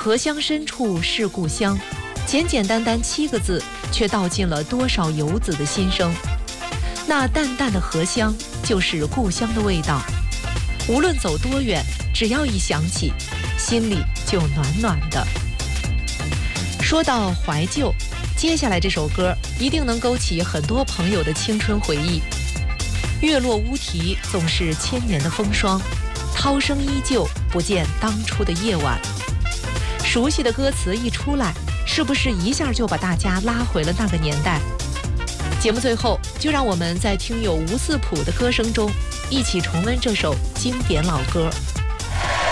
荷香深处是故乡，简简单单7个字，却道尽了多少游子的心声。那淡淡的荷香，就是故乡的味道。无论走多远，只要一想起，心里就暖暖的。说到怀旧，接下来这首歌一定能勾起很多朋友的青春回忆。月落乌啼，总是千年的风霜，涛声依旧，不见当初的夜晚。熟悉的歌词一出来，是不是一下就把大家拉回了那个年代？节目最后，就让我们在听友吴四普的歌声中，一起重温这首经典老歌。